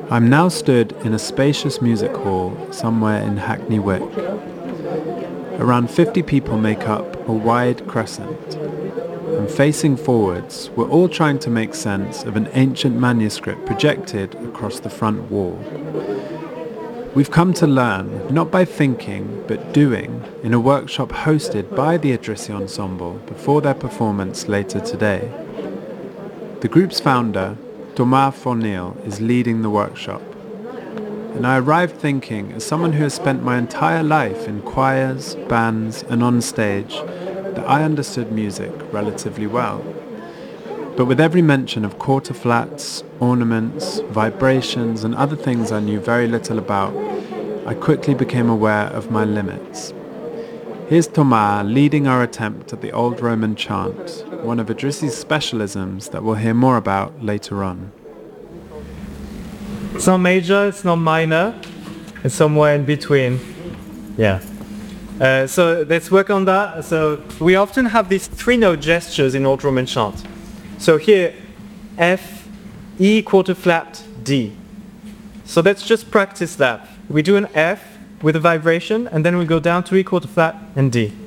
I'm now stood in a spacious music hall somewhere in Hackney Wick. Around 50 people make up a wide crescent, and facing forwards, we're all trying to make sense of an ancient manuscript projected across the front wall. We've come to learn, not by thinking, but doing, in a workshop hosted by the Idrissi Ensemble before their performance later today. The group's founder, Thomas Fornil, is leading the workshop. And I arrived thinking, as someone who has spent my entire life in choirs, bands, and on stage, that I understood music relatively well. But with every mention of quarter flats, ornaments, vibrations, and other things I knew very little about, I quickly became aware of my limits. Here's Thomas leading our attempt at the Old Roman chant, one of Idrissi's specialisms that we'll hear more about later on. It's not major, it's not minor, it's somewhere in between. Yeah. So let's work on that. So we often have these 3-note gestures in Old Roman chant. So here, F, E quarter flat, D. So let's just practice that. We do an F with a vibration, and then we go down to E quarter flat and D.